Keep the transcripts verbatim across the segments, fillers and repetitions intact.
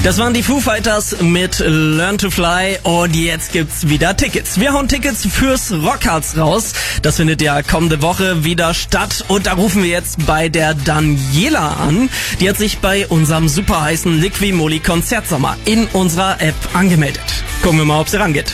Das waren die Foo Fighters mit Learn to Fly und jetzt gibt's wieder Tickets. Wir hauen Tickets fürs Rockharz raus. Das findet ja kommende Woche wieder statt und da rufen wir jetzt bei der Daniela an. Die hat sich bei unserem super heißen Liqui-Moly Konzertsommer in unserer App angemeldet. Gucken wir mal, ob sie rangeht.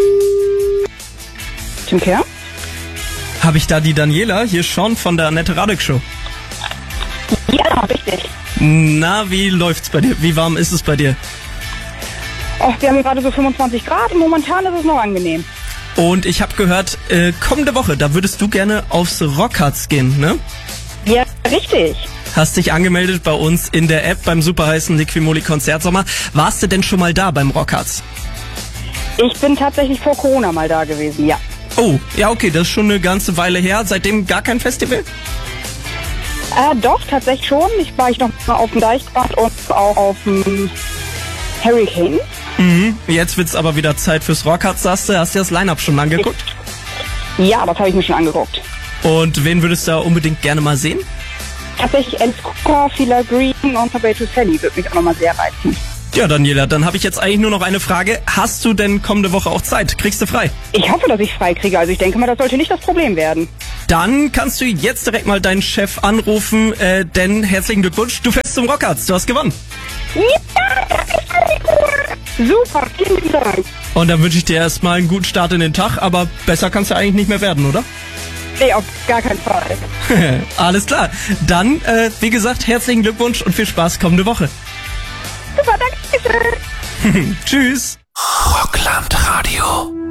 Tim Kerr? Habe ich da die Daniela? Hier schon von der Annette Radig Show. Ja, richtig. Na, wie läuft's bei dir? Wie warm ist es bei dir? Ach, wir haben gerade so fünfundzwanzig Grad und momentan ist es noch angenehm. Und ich habe gehört, äh, kommende Woche, da würdest du gerne aufs Rockharz gehen, ne? Ja, richtig. Hast dich angemeldet bei uns in der App beim super heißen Liqui-Moly Konzertsommer. Warst du denn schon mal da beim Rockharz? Ich bin tatsächlich vor Corona mal da gewesen, ja. Oh, ja okay, das ist schon eine ganze Weile her. Seitdem gar kein Festival? Äh, doch, tatsächlich schon. Ich war ich noch mal auf dem Deichbrand und auch auf dem Hurricane. Mhm. Jetzt wird's aber wieder Zeit fürs Rockharz, sagst du. Hast du das Line-Up schon angeguckt? Ja, das habe ich mir schon angeguckt. Und wen würdest du da unbedingt gerne mal sehen? Tatsächlich Alice Cooper, Fila Green und Roberto Sally würde mich auch nochmal sehr reizen. Ja, Daniela, dann habe ich jetzt eigentlich nur noch eine Frage. Hast du denn kommende Woche auch Zeit? Kriegst du frei? Ich hoffe, dass ich frei kriege. Also ich denke mal, das sollte nicht das Problem werden. Dann kannst du jetzt direkt mal deinen Chef anrufen, äh, denn herzlichen Glückwunsch, du fährst zum Rockharz, du hast gewonnen. Ja, super, vielen Dank. Und dann wünsche ich dir erstmal einen guten Start in den Tag, aber besser kannst du eigentlich nicht mehr werden, oder? Nee, auf gar keinen Fall. Alles klar. Dann, äh, wie gesagt, herzlichen Glückwunsch und viel Spaß kommende Woche. Super, danke schön. Tschüss. Rockland Radio.